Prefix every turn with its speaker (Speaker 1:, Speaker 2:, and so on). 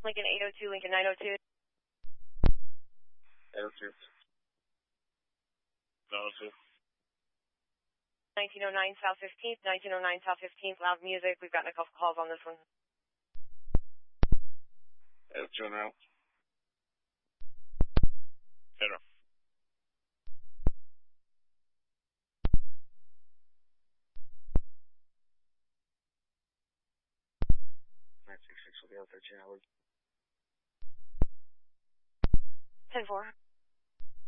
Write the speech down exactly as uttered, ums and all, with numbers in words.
Speaker 1: Lincoln eight oh two, Lincoln nine oh two.
Speaker 2: eight oh two. nine oh two.
Speaker 1: nineteen oh nine South fifteenth, nineteen oh nine South fifteenth, loud music. We've gotten a couple calls on this one.
Speaker 2: eight oh two now. Zero. nine six six will be out thirteen hours.
Speaker 1: ten four.